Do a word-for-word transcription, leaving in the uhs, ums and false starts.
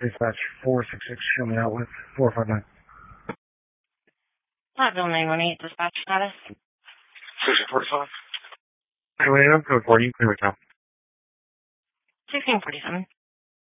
Dispatch four six six, show me out with four five nine. Platteville nine one eight, dispatch status. sixteen forty-five. Anyway, I'm code for you. Clear it now. sixteen forty-seven.